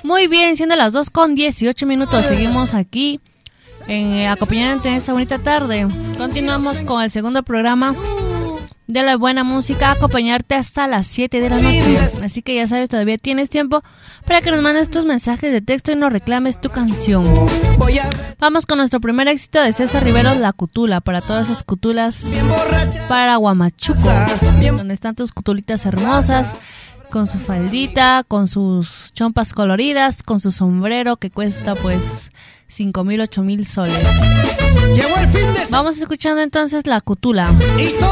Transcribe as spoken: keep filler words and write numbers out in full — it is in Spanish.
Muy bien, siendo las dos con dieciocho minutos, seguimos aquí en, eh, acompañándote en esta bonita tarde. Continuamos con el segundo programa de la buena música, acompañarte hasta las siete de la noche. Así que ya sabes, todavía tienes tiempo para que nos mandes tus mensajes de texto y nos reclames tu canción. Vamos con nuestro primer éxito de César Riveros, La Cutula, para todas esas cutulas para Huamachuco, donde están tus cutulitas hermosas, con su faldita, con sus chompas coloridas, con su sombrero que cuesta pues cinco mil, ocho mil soles. Vamos escuchando entonces La Cutula.